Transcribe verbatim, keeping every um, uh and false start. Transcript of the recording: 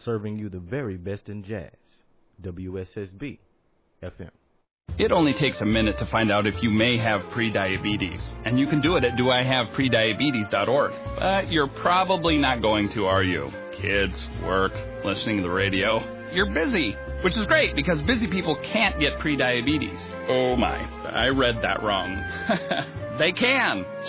serving you the very best in jazz. W S S B F M. It only takes a minute to find out if you may have prediabetes, and you can do it at do I have prediabetes dot org. But you're probably not going to, are you? Kids, work, listening to the radio. You're busy, which is great because busy people can't get prediabetes. Oh my, I read that wrong. They can.